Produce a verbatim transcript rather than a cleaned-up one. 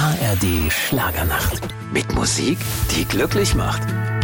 A R D Schlagernacht. Mit Musik, die glücklich macht.